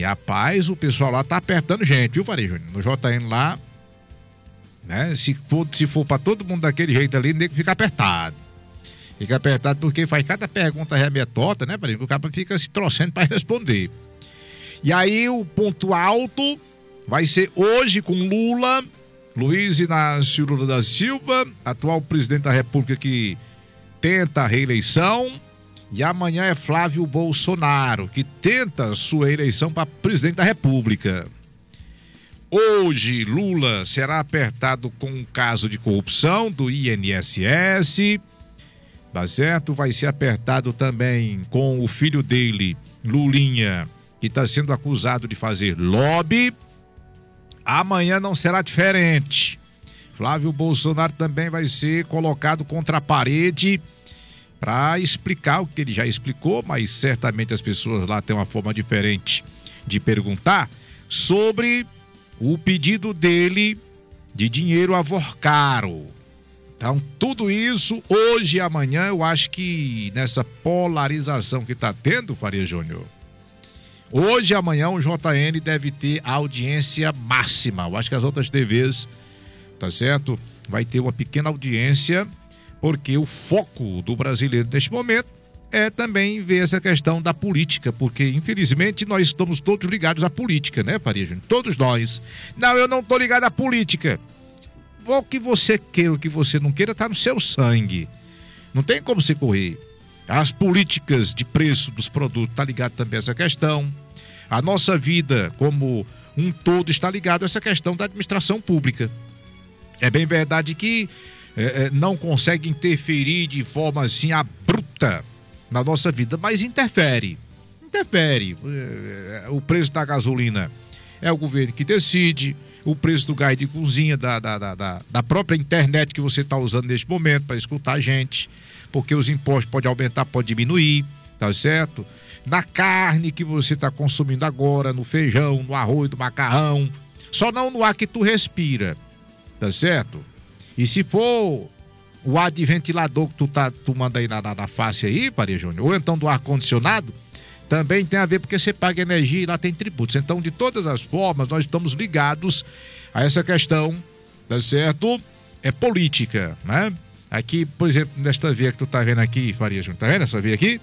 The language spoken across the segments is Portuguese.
rapaz, o pessoal lá tá apertando gente, viu, Faria Júnior? No JN lá, né? Se for pra todo mundo daquele jeito ali, nem fica apertado. Fica apertado porque faz cada pergunta torta, né, Faria? O cara fica se torcendo pra responder. E aí o ponto alto vai ser hoje com Lula, Luiz Inácio Lula da Silva, atual presidente da República que tenta a reeleição. E amanhã é Flávio Bolsonaro, que tenta sua eleição para presidente da República. Hoje, Lula será apertado com um caso de corrupção do INSS, tá certo? Vai ser apertado também com o filho dele, Lulinha, que está sendo acusado de fazer lobby. Amanhã não será diferente. Flávio Bolsonaro também vai ser colocado contra a parede para explicar o que ele já explicou, mas certamente as pessoas lá têm uma forma diferente de perguntar sobre o pedido dele de dinheiro a Vorcaro. Então, tudo isso, hoje e amanhã, eu acho que nessa polarização que está tendo, Faria Júnior, hoje e amanhã o JN deve ter audiência máxima. Eu acho que as outras TVs, tá certo? Vai ter uma pequena audiência, porque o foco do brasileiro neste momento é também ver essa questão da política, porque infelizmente nós estamos todos ligados à política, né, Faria Júnior? Todos nós. Não, eu não tô ligado à política. O que você queira, o que você não queira, tá no seu sangue. Não tem como você correr. As políticas de preço dos produtos tá ligado também a essa questão. A nossa vida como um todo está ligado a essa questão da administração pública. É bem verdade que não consegue interferir de forma assim abrupta na nossa vida, mas interfere. O preço da gasolina é o governo que decide, o preço do gás de cozinha, da própria internet que você está usando neste momento para escutar a gente, porque os impostos podem aumentar, podem diminuir, tá certo? Na carne que você está consumindo agora, no feijão, no arroz, no macarrão, só não no ar que tu respira, tá certo? E se for o ar de ventilador que tu manda aí na face aí, Faria Júnior, ou então do ar-condicionado, também tem a ver porque você paga energia e lá tem tributos. Então, de todas as formas, nós estamos ligados a essa questão, tá certo? É política, né? Aqui, por exemplo, nesta veia que tu tá vendo aqui, Faria Júnior, tá vendo essa veia aqui?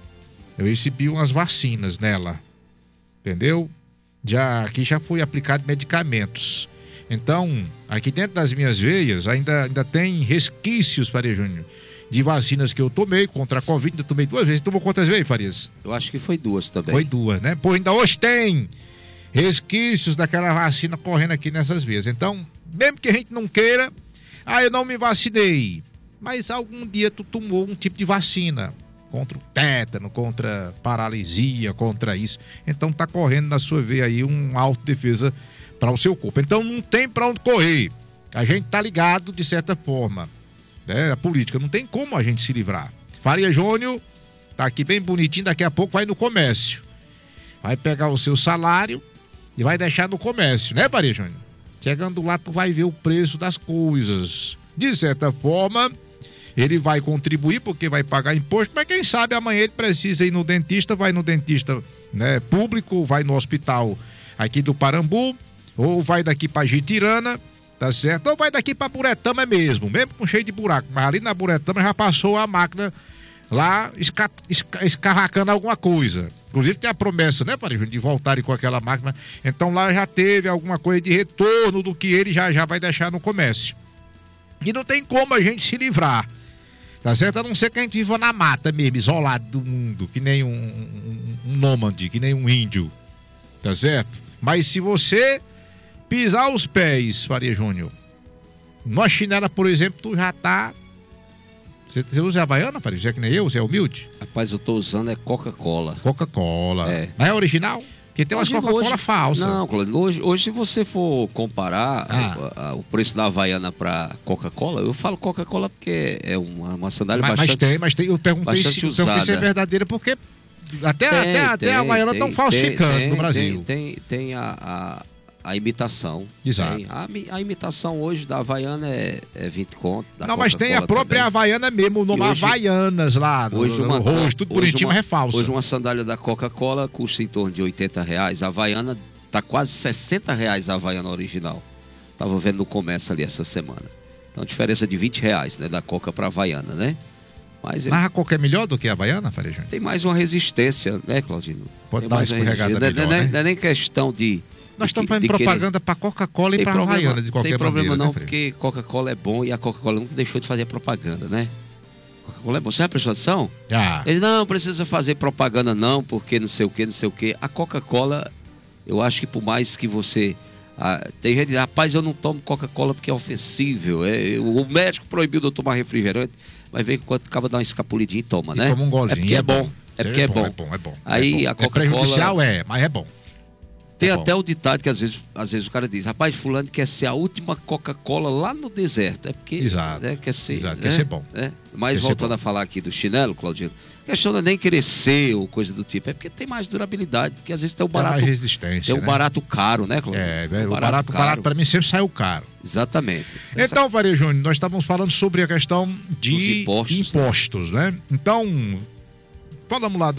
Eu recebi umas vacinas nela, entendeu? Aqui já foi aplicado medicamentos. Então, aqui dentro das minhas veias ainda tem resquícios, Faria Júnior, de vacinas que eu tomei contra a Covid. Eu tomei 2 vezes. Tomou quantas vezes, Farias? Eu acho que foi 2 também. Foi 2, né? Pô, ainda hoje tem resquícios daquela vacina correndo aqui nessas veias. Então, mesmo que a gente não queira, eu não me vacinei. Mas algum dia tu tomou um tipo de vacina contra o tétano, contra paralisia, contra isso. Então tá correndo na sua veia aí uma autodefesa para o seu corpo. Então não tem para onde correr. A gente tá ligado de certa forma, né? A política não tem como a gente se livrar. Faria Júnior tá aqui bem bonitinho, daqui a pouco vai no comércio. Vai pegar o seu salário e vai deixar no comércio, né, Faria Júnior? Chegando lá tu vai ver o preço das coisas. De certa forma, ele vai contribuir porque vai pagar imposto, mas quem sabe amanhã ele precisa ir no dentista, vai no dentista, né, público, vai no hospital aqui do Parambu, ou vai daqui para Jitirana, tá certo? Ou vai daqui para Buretama mesmo com cheio de buraco. Mas ali na Buretama já passou a máquina lá escarracando alguma coisa. Inclusive tem a promessa, né, Faria, de voltarem com aquela máquina. Então lá já teve alguma coisa de retorno do que ele já vai deixar no comércio. E não tem como a gente se livrar, tá certo? A não ser que a gente viva na mata mesmo, isolado do mundo, que nem um nômade, que nem um índio, tá certo? Mas se você pisar os pés, Faria Júnior, numa chinela, por exemplo, tu já tá... Você usa a Havaiana, Faria? Já que nem eu, você é humilde? Rapaz, eu tô usando Coca-Cola. É. Mas é original? Porque tem umas Coca-Cola falsas. Não, hoje se você for comparar o preço da Havaiana pra Coca-Cola, eu falo Coca-Cola porque é uma sandália bastante... Mas tem, eu perguntei se é verdadeira porque até a Havaiana estão falsificando no Brasil. Tem a imitação. Exato. A imitação hoje da Havaiana é 20 conto. Não, mas tem a própria também. Havaiana mesmo, o nome Havaianas lá, hoje no rosto, tudo bonitinho, mas é falsa. Hoje uma sandália da Coca-Cola custa em torno de R$80. A Havaiana tá quase R$60 a Havaiana original. Tava vendo no comércio ali essa semana. Então, diferença de R$20, né, da Coca para Havaiana, né? Mas a Coca é melhor do que a Havaiana, Farejão? Tem mais uma resistência, né, Claudino? Pode dar uma escorregada melhor, né? Não é nem questão de... Nós estamos fazendo propaganda para Coca-Cola e para Havaiana, de qualquer maneira. Tem problema não, né, porque Coca-Cola é bom e a Coca-Cola nunca deixou de fazer propaganda, né? Coca-Cola é bom. Você já prestou atenção? Ele não precisa fazer propaganda não, porque não sei o que, não sei o que. A Coca-Cola, eu acho que por mais que você... tem gente que diz, rapaz, eu não tomo Coca-Cola porque é ofensível. O médico proibiu de eu tomar refrigerante. Vai ver que quando acaba dar uma escapulidinha e toma, né? Toma um golinho. É porque é bom. É porque é bom. É bom. Aí a Coca-Cola... prejudicial mas é bom. Tem até o ditado que às vezes o cara diz, rapaz, fulano quer ser a última Coca-Cola lá no deserto. É porque quer ser. Exato, quer ser bom. Mas voltando a falar aqui do chinelo, Claudino, a questão não é nem crescer ou coisa do tipo, é porque tem mais durabilidade, porque às vezes tem o barato. Tem mais resistência. Tem o barato caro, né, Claudino? O barato para mim sempre saiu caro. Exatamente. Então, Faria Júnior, nós estávamos falando sobre a questão de impostos, né? Então, falamos lá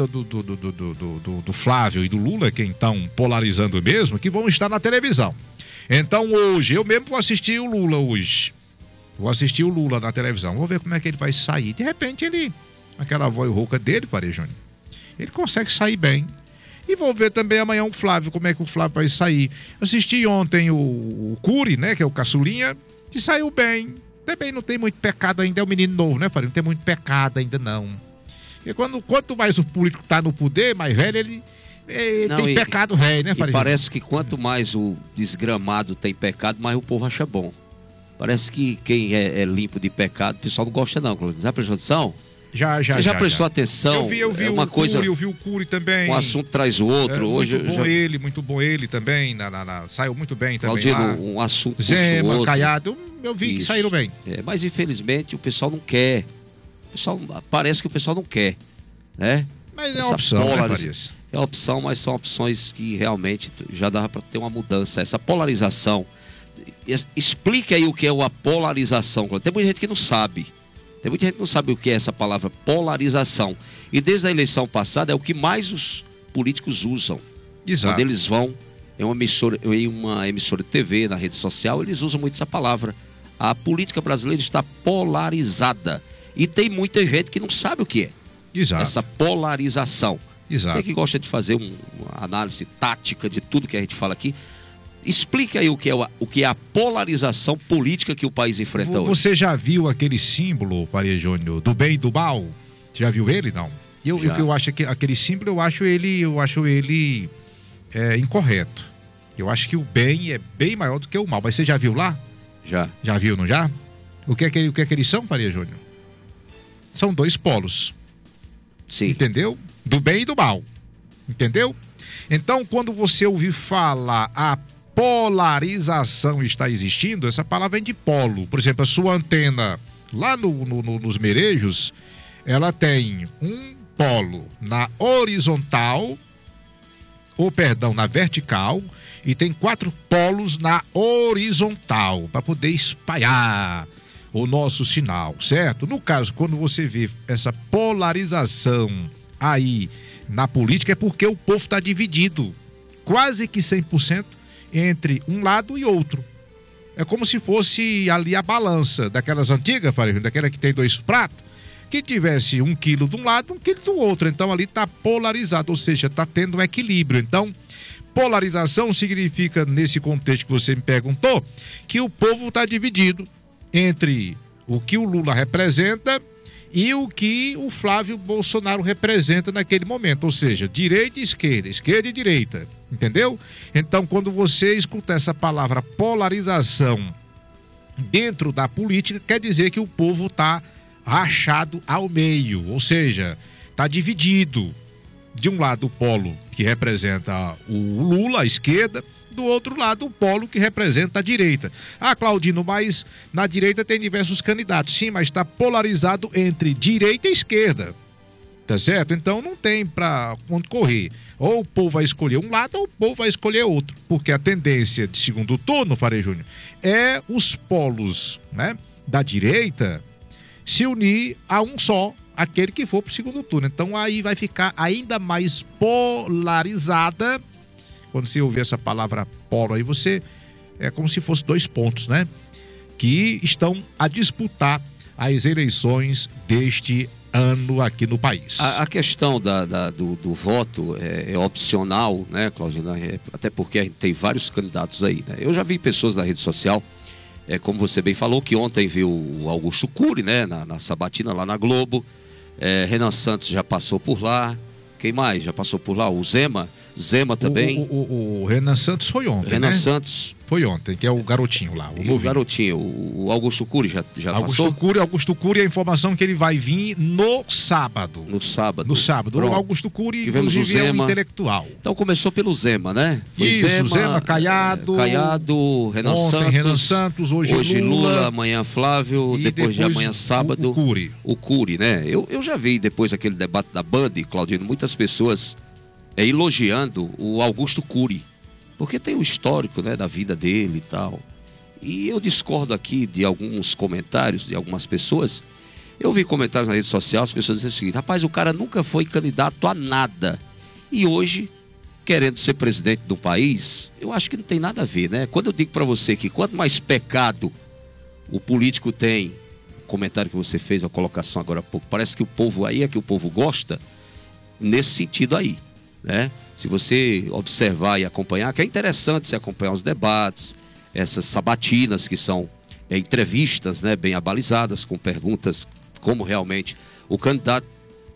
do Flávio e do Lula, que estão polarizando mesmo, que vão estar na televisão. Então, hoje, eu mesmo vou assistir o Lula hoje. Vou assistir o Lula na televisão. Vou ver como é que ele vai sair. De repente, aquela voz rouca dele, Faria Júnior, ele consegue sair bem. E vou ver também amanhã o Flávio, como é que o Flávio vai sair. Assisti ontem o Cury, né, que é o caçulinha, que saiu bem. Também não tem muito pecado ainda, é um menino novo, né, Faria? Não tem muito pecado ainda, não. E quanto mais o político está no poder, mais velho, ele tem pecado velho, né, Faria? E parece que quanto mais o desgramado tem pecado, mais o povo acha bom. Parece que quem é limpo de pecado, o pessoal não gosta não, Claudio. Já prestou atenção? Você já prestou atenção? Eu vi uma coisa, eu vi o Cury também. Um assunto traz o outro. Hoje muito bom ele também. Saiu muito bem também. Claudino, um assunto Zema, outro. Caiado, eu vi que saíram bem. Mas infelizmente o pessoal não quer. Parece que o pessoal não quer, né? Mas é uma opção, né, Farias? É opção, mas são opções que realmente já dava para ter uma mudança. Essa polarização. Explique aí o que é a polarização. Tem muita gente que não sabe. Tem muita gente que não sabe o que é essa palavra polarização. E desde a eleição passada é o que mais os políticos usam. Exato. Quando eles vão em uma emissora de TV, na rede social, eles usam muito essa palavra. A política brasileira está polarizada. E tem muita gente que não sabe o que é. Exato. Essa polarização. Exato. Você que gosta de fazer uma análise tática de tudo que a gente fala aqui, explica aí o que é a polarização política que o país enfrenta hoje. Você já viu aquele símbolo, Faria Júnior, do bem e do mal? Você já viu ele? Não. Eu acho que aquele símbolo, eu acho ele incorreto. Eu acho que o bem é bem maior do que o mal. Mas você já viu lá? Já. Já viu, não já? O que é que eles são, Faria Júnior? São dois polos. Sim. Entendeu? Do bem e do mal. Entendeu? Então, quando você ouvir falar a polarização está existindo, essa palavra vem de polo. Por exemplo, a sua antena lá nos merejos, ela tem um polo na horizontal, na vertical, e tem 4 polos na horizontal, para poder espalhar o nosso sinal, certo? No caso, quando você vê essa polarização aí na política, é porque o povo está dividido, quase que 100%, entre um lado e outro. É como se fosse ali a balança daquelas antigas, daquela que tem 2 pratos, que tivesse 1 quilo de um lado, 1 quilo do outro. Então ali está polarizado, ou seja, está tendo um equilíbrio. Então, polarização significa, nesse contexto que você me perguntou, que o povo está dividido entre o que o Lula representa e o que o Flávio Bolsonaro representa naquele momento, ou seja, direita e esquerda e direita, entendeu? Então, quando você escuta essa palavra polarização dentro da política, quer dizer que o povo está rachado ao meio, ou seja, está dividido. De um lado o polo que representa o Lula, a esquerda, do outro lado o polo que representa a direita. Ah, Claudino, mas na direita tem diversos candidatos. Sim, mas está polarizado entre direita e esquerda. Tá certo? Então não tem para onde correr. Ou o povo vai escolher um lado ou o povo vai escolher outro. Porque a tendência de segundo turno, Faria Júnior, é os polos, né, da direita se unir a um só, aquele que for pro segundo turno. Então aí vai ficar ainda mais polarizada. Quando você ouvir essa palavra polo aí, você é como se fosse 2 pontos, né? Que estão a disputar as eleições deste ano aqui no país. A questão do voto é opcional, né, Claudina? Até porque a gente tem vários candidatos aí, né? Eu já vi pessoas na rede social, como você bem falou, que ontem viu o Augusto Cury, né, na sabatina lá na Globo. Renan Santos já passou por lá. Quem mais já passou por lá? O Zema também. O Renan Santos foi ontem, Renan né? Santos. Foi ontem, que é o garotinho lá. O garotinho, o Augusto Cury já passou? Augusto Cury, a informação que ele vai vir no sábado. No sábado. O Augusto Cury, tivemos inclusive, o Zema. É um intelectual. Então começou pelo Zema, né? Foi Isso, Zema, Caiado, Renan ontem, Santos. Renan Santos, hoje Lula, amanhã Flávio, depois de amanhã sábado. O Cury, né? Eu já vi depois daquele debate da Band, Claudino, muitas pessoas elogiando o Augusto Cury, porque tem o histórico, né, da vida dele e tal. E eu discordo aqui de alguns comentários de algumas pessoas. Eu vi comentários na rede social, as pessoas dizendo o seguinte: rapaz, o cara nunca foi candidato a nada e hoje, querendo ser presidente do país, eu acho que não tem nada a ver, né? Quando eu digo para você que quanto mais pecado o político tem, o comentário que você fez, a colocação agora há pouco, parece que o povo aí é que o povo gosta, nesse sentido aí, né? Se você observar e acompanhar, que é interessante você acompanhar os debates, essas sabatinas que são entrevistas, né, bem abalizadas, com perguntas como realmente o candidato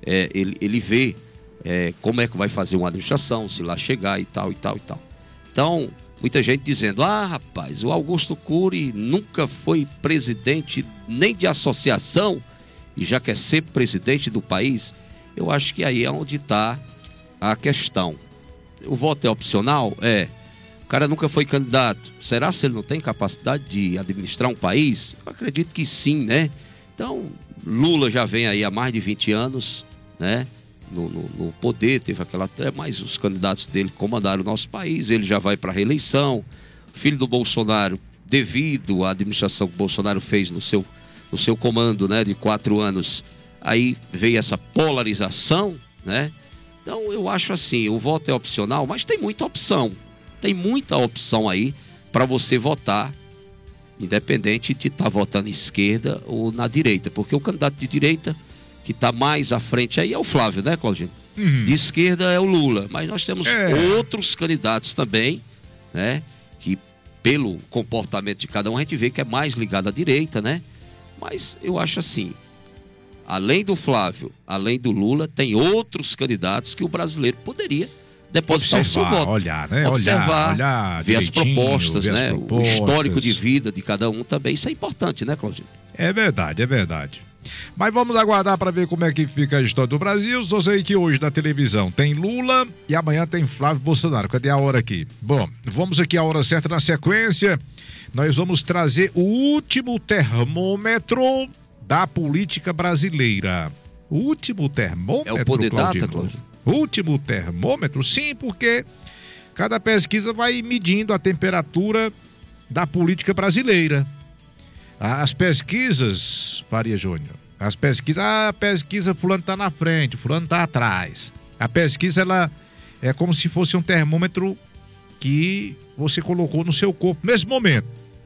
ele vê como é que vai fazer uma administração, se lá chegar e tal, e tal, e tal. Então, muita gente dizendo: ah, rapaz, o Augusto Cury nunca foi presidente nem de associação e já quer ser presidente do país. Eu acho que aí é onde está a questão. O voto é opcional? O cara nunca foi candidato. Será se ele não tem capacidade de administrar um país? Eu acredito que sim, né? Então, Lula já vem aí há mais de 20 anos, né? No poder, teve aquela... Mas os candidatos dele comandaram o nosso país, ele já vai para a reeleição. O filho do Bolsonaro, devido à administração que o Bolsonaro fez no seu comando, né, de 4 anos, aí veio essa polarização, né? Então eu acho assim, o voto é opcional, mas tem muita opção. Tem muita opção aí para você votar, independente de estar votando em esquerda ou na direita. Porque o candidato de direita que está mais à frente aí é o Flávio, né, Claudinho? De esquerda é o Lula. Mas nós temos outros candidatos também, né? Que pelo comportamento de cada um a gente vê que é mais ligado à direita, né? Mas eu acho assim, além do Flávio, além do Lula, tem outros candidatos que o brasileiro poderia depositar o seu voto. Olhar, né? Olhar, ver as propostas, né? O histórico de vida de cada um também. Isso é importante, né, Claudinho? É verdade, é verdade. Mas vamos aguardar para ver como é que fica a história do Brasil. Só sei que hoje na televisão tem Lula e amanhã tem Flávio Bolsonaro. Cadê a hora aqui? Bom, vamos aqui a hora certa na sequência. Nós vamos trazer o último termômetro da política brasileira. O último termômetro, é o Poder Data, Claudinho? O último termômetro, sim, porque cada pesquisa vai medindo a temperatura da política brasileira. As pesquisas, Faria Júnior, a pesquisa fulano tá na frente, fulano tá atrás. A pesquisa, ela é como se fosse um termômetro que você colocou no seu corpo nesse momento.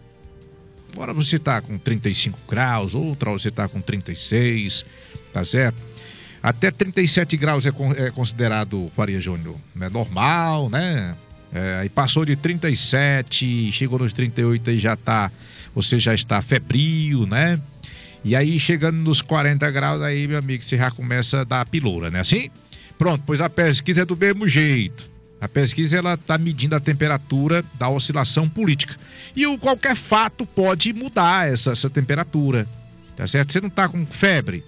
Agora você tá com 35 graus, outra você tá com 36, tá certo? Até 37 graus é considerado, Faria Júnior, né? Normal, né? Aí passou de 37, chegou nos 38 e você já está febril, né? E aí chegando nos 40 graus, aí, meu amigo, você já começa a dar a piloura, né? Assim? Pronto, pois a pesquisa é do mesmo jeito. A pesquisa, ela está medindo a temperatura da oscilação política. E qualquer fato pode mudar essa temperatura, tá certo? Você não está com febre,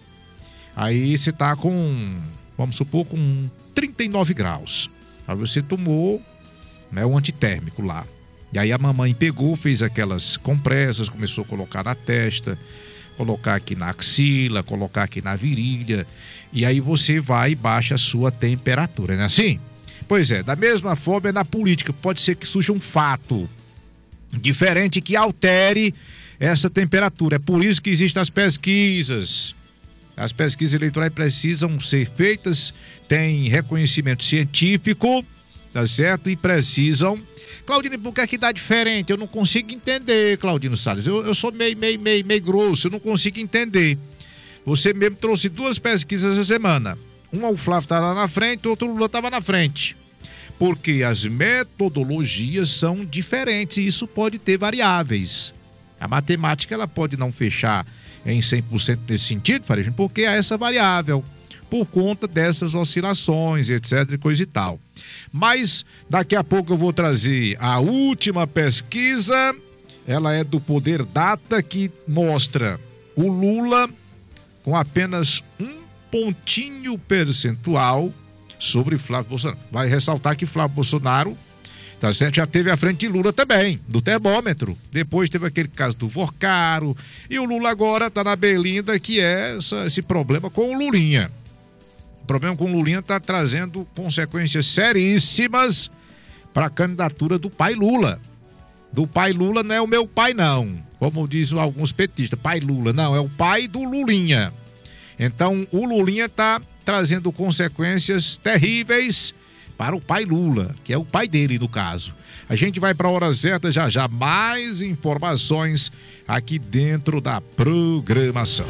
aí você está com, vamos supor, com 39 graus. Aí você tomou, né, um antitérmico lá. E aí a mamãe pegou, fez aquelas compressas, começou a colocar na testa, colocar aqui na axila, colocar aqui na virilha, e aí você vai e baixa a sua temperatura, não é assim? Pois é, da mesma forma é na política, pode ser que surja um fato diferente que altere essa temperatura. É por isso que existem as pesquisas. As pesquisas eleitorais precisam ser feitas, tem reconhecimento científico, tá certo? E precisam... Claudino, por que é que dá diferente? Eu não consigo entender, Claudino Salles. Eu sou meio grosso, eu não consigo entender. Você mesmo trouxe 2 pesquisas essa semana. Uma o Flávio estava lá na frente, outro o Lula estava na frente. Porque as metodologias são diferentes e isso pode ter variáveis. A matemática ela pode não fechar em 100% nesse sentido, Faria, porque há essa variável, por conta dessas oscilações, etc, e coisa e tal. Mas daqui a pouco eu vou trazer a última pesquisa, ela é do Poder Data, que mostra o Lula com apenas 1 pontinho percentual sobre Flávio Bolsonaro. Vai ressaltar que Flávio Bolsonaro, tá certo, já teve à frente de Lula também, do termômetro. Depois teve aquele caso do Vorcaro. E o Lula agora tá na berlinda, que é esse problema com o Lulinha. O problema com o Lulinha tá trazendo consequências seríssimas para a candidatura do pai Lula. Do pai Lula não é o meu pai, não. Como dizem alguns petistas, pai Lula. Não, é o pai do Lulinha. Então, o Lulinha tá trazendo consequências terríveis para o pai Lula, que é o pai dele, no caso. A gente vai para a hora certa, já mais informações aqui dentro da programação.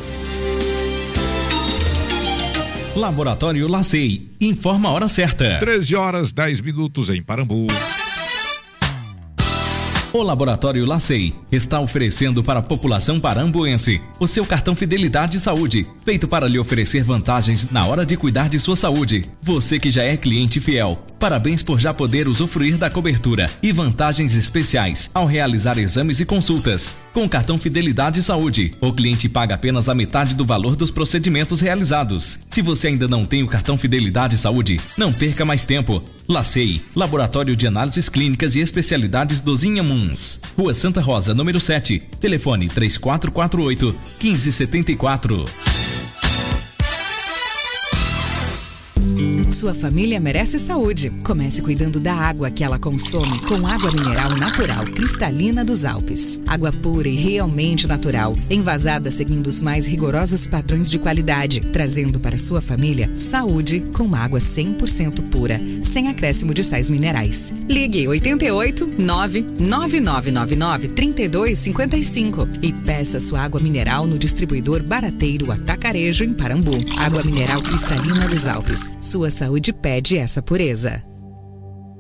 Laboratório LACEI, informa a hora certa. 13h10 em Parambu. O Laboratório LACEI está oferecendo para a população parambuense o seu cartão Fidelidade Saúde, feito para lhe oferecer vantagens na hora de cuidar de sua saúde. Você que já é cliente fiel, parabéns por já poder usufruir da cobertura e vantagens especiais ao realizar exames e consultas. Com o cartão Fidelidade Saúde, o cliente paga apenas a metade do valor dos procedimentos realizados. Se você ainda não tem o cartão Fidelidade Saúde, não perca mais tempo. LACEI, Laboratório de Análises Clínicas e Especialidades dos Inhamuns. Rua Santa Rosa, número 7. Telefone 3448-1574. Sua família merece saúde. Comece cuidando da água que ela consome com água mineral natural cristalina dos Alpes. Água pura e realmente natural, envasada seguindo os mais rigorosos padrões de qualidade, trazendo para sua família saúde com água 100% pura, sem acréscimo de sais minerais. Ligue 88 99999 3255 e peça sua água mineral no distribuidor Barateiro Atacarejo em Parambu. Água mineral cristalina dos Alpes. Sua saúde pede essa pureza.